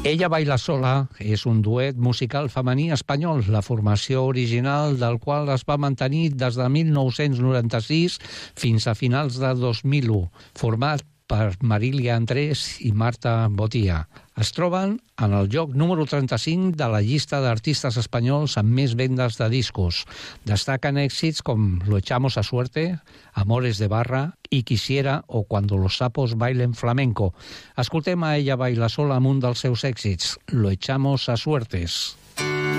Ella baila sola és un duet musical femení espanyol, la formació original del qual es va mantenir des de 1996 fins a finals de 2001, format per Marília Andrés i Marta Botia. Es troben en el lloc número 35 de la llista d'artistes espanyols amb més vendes de discos. Destaquen èxits com Lo echamos a suerte, Amores de barra i Quisiera o Cuando los sapos bailen flamenco. Escoltem a Ella baila sola amb un dels seus èxits, Lo echamos a suertes.